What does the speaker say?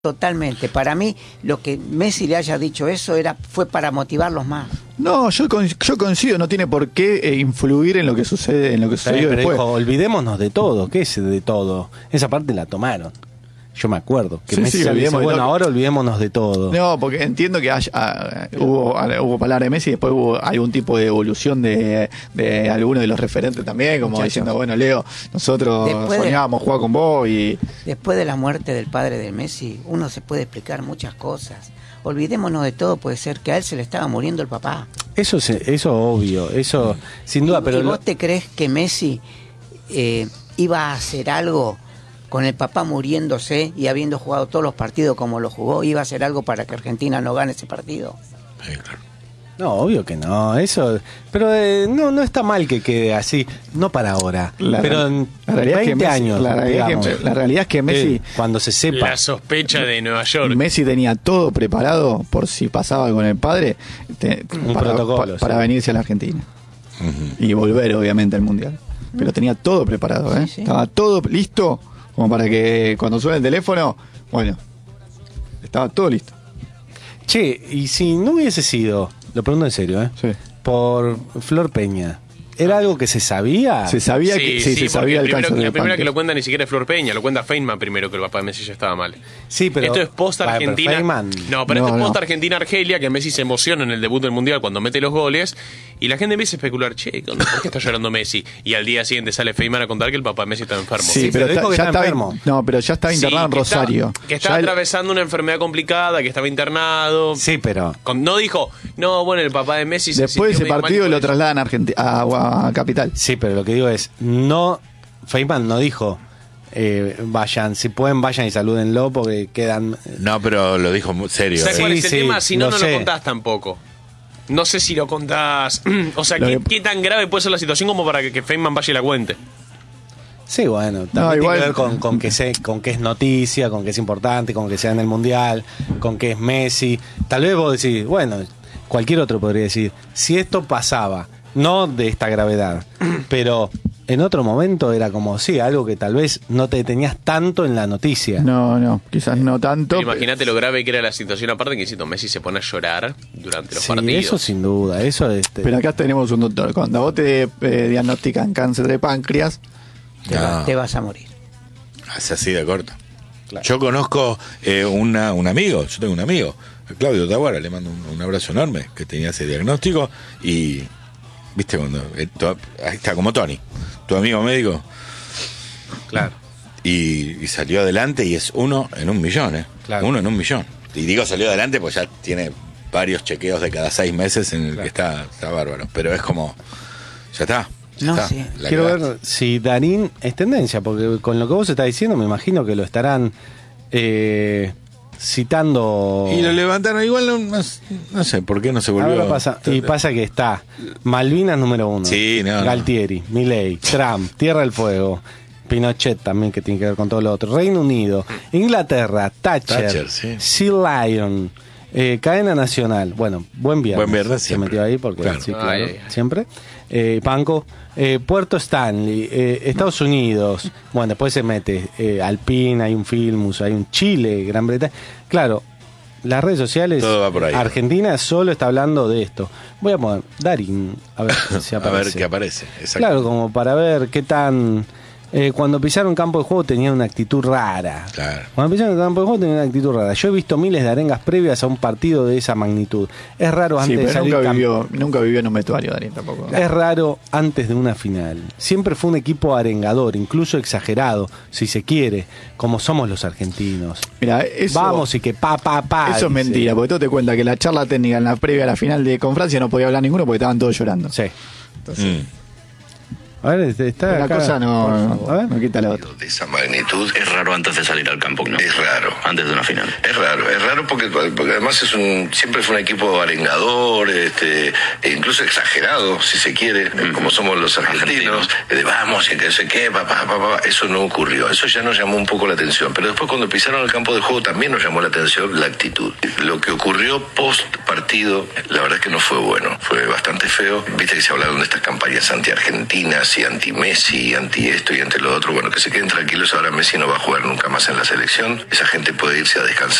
Totalmente. Para mí, lo que Messi le haya dicho eso fue para motivarlos más. No, yo coincido, no tiene por qué influir en lo que sucede, en lo que sucedió pero después. dijo, olvidémonos de todo. ¿Qué es de todo? Esa parte la tomaron. Yo me acuerdo que Sí, Messi sí, dice, olvidémonos de bueno, todo. ahora olvidémonos de todo. No, porque entiendo que hubo palabra de Messi y después hubo algún tipo de evolución de alguno de los referentes también, como Muchachos, diciendo, bueno, Leo, nosotros después soñábamos jugar con vos y... Después de la muerte del padre de Messi, uno se puede explicar muchas cosas. Olvidémonos de todo, puede ser que a él se le estaba muriendo el papá. Eso obvio, eso sin duda, pero... ¿Y vos te crees que Messi iba a hacer algo con el papá muriéndose y habiendo jugado todos los partidos como lo jugó? ¿Iba a hacer algo para que Argentina no gane ese partido? Sí, claro. No, obvio que no, eso... Pero no está mal que quede así, no para ahora, pero en la realidad 20 es que Messi, años, la realidad es que Messi... cuando se sepa... La sospecha de Nueva York. Messi tenía todo preparado por si pasaba con el padre protocolo, para venirse a la Argentina y volver obviamente al Mundial. Pero tenía todo preparado, ¿eh? Sí. Estaba todo listo como para que cuando suene el teléfono, bueno, estaba todo listo. Che, y si no hubiese sido, lo pregunto en serio, Sí. por Flor Peña, ¿era algo que se sabía? Se sabía se sabía el cáncer la del primera que páncreas. lo cuenta ni siquiera es Flor Peña, lo cuenta Feynman primero, que el papá de Messi ya estaba mal. Sí, pero... Esto es post-Argentina. No, Pero esto es no. post-Argentina-Argelia, que Messi se emociona en el debut del Mundial cuando mete los goles, y la gente empieza a especular, che, ¿por qué está llorando Messi? Y al día siguiente sale Feynman a contar que el papá de Messi está enfermo. Sí, pero dijo que ya estaba estaba enfermo. No, pero ya estaba internado en que estaba- Rosario. que estaba Ya él- atravesando una enfermedad complicada, que estaba internado. Sí, pero... No dijo, no, bueno, el papá de Messi se Después de ese sintió medio partido mal y lo por eso. trasladan a a Capital. Sí, pero lo que digo es, Feynman no dijo, vayan, si pueden vayan y salúdenlo porque quedan... No, pero lo dijo muy serio. ¿Sabes cuál es el Sí, tema? Si no, lo no sé. lo contás tampoco. No sé si lo contás. O sea, Lo ¿qué, que- qué tan grave puede ser la situación como para que Feynman vaya y la cuente? Sí, bueno, también No, tiene igual- que ver con que es noticia, con que es importante, con que sea en el Mundial, con que es Messi. Tal vez vos decís, bueno, cualquier otro podría decir, si esto pasaba, no de esta gravedad, pero en otro momento era como, sí, algo que tal vez no te tenías tanto en la noticia. No, quizás no tanto. Pero imagínate lo grave que era la situación, aparte que insisto, Messi se pone a llorar durante los Sí, partidos. eso sin duda, eso Pero acá tenemos un doctor. Cuando a vos te diagnostican cáncer de páncreas, No. Te vas a morir. Es así de corto. Claro. Yo conozco un amigo, yo tengo un amigo, Claudio Taguara, le mando un abrazo enorme, que tenía ese diagnóstico y, viste, cuando ahí está como Tony, tu amigo médico, Claro. y salió adelante y es 1 en 1.000.000, ¿eh? Claro. 1 en 1.000.000. Y digo salió adelante pues ya tiene varios chequeos de cada 6 meses en el Claro. que está bárbaro, pero es como, ya está. ya No está, sé. la Quiero cagaste. ver si Darín es tendencia, porque con lo que vos estás diciendo me imagino que lo estarán citando... Y lo levantaron igual, no sé por qué no se volvió. Ahora pasa que está Malvinas número 1, Sí, no. Galtieri, Milei, Trump, Tierra del Fuego, Pinochet también, que tiene que ver con todo lo otro, Reino Unido, Inglaterra, Thatcher, sí. Sea Lion, Cadena Nacional, bueno, Buen Viernes, Buen Viernes se siempre. metió ahí porque Claro. sí, claro, Ay, ay, ay. siempre, Panco, Puerto Stanley, Estados Unidos, bueno, después se mete Alpina, hay un Filmus, hay un Chile, Gran Bretaña, claro. Las redes sociales, Todo va por ahí. Argentina solo está hablando de esto. Voy a poner Darín, a ver si A aparece. ver qué aparece. Exacto. Claro, como para ver qué tan... cuando pisaron campo de juego tenía una actitud rara. Claro. Cuando pisaron campo de juego tenía una actitud rara. Yo he visto miles de arengas previas a un partido de esa magnitud. Es raro sí, antes de pero salir nunca vivió en un vestuario, Darín, tampoco. Es raro antes de una final. Siempre fue un equipo arengador, incluso exagerado, si se quiere, como somos los argentinos. Mira, eso, Vamos y que pa. eso es dice. mentira, porque tú te cuenta que la charla técnica en la previa a la final con Francia no podía hablar ninguno porque estaban todos llorando. Sí. Entonces, A ver, está una acá, cosa por favor. A ver. no quita la otra. De esa magnitud es raro antes de salir al campo, ¿no? Es raro. Antes de una final. Es raro porque además siempre fue un equipo arengador, e incluso exagerado, si se quiere, como somos los argentinos, de vamos y que sé qué, eso no ocurrió. Eso ya nos llamó un poco la atención. Pero después cuando pisaron el campo de juego también nos llamó la atención la actitud. Lo que ocurrió post partido, la verdad es que no fue bueno. Fue bastante feo. Viste que se hablaron de estas campañas anti-argentinas y anti-Messi, y anti esto y anti lo otro, bueno, que se queden tranquilos, ahora Messi no va a jugar nunca más en la selección, esa gente puede irse a descansar.